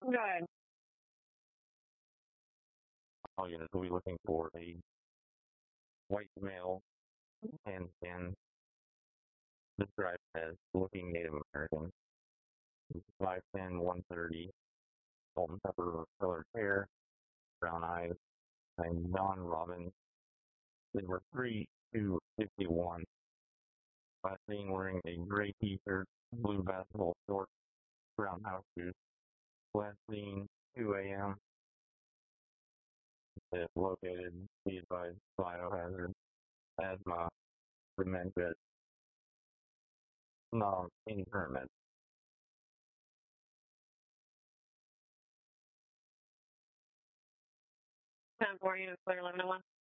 Go ahead. All units will be looking for a white male and described as looking Native American. 5'10", 130, salt and pepper colored hair, brown eyes, and Don Robbins. They were 3-2-51. Last seen wearing a gray t-shirt, blue basketball shorts, brown house shoes. Last seen 2 a.m. If located, be advised biohazard, asthma, dementia, any permit. 10-4, units clear, 1101.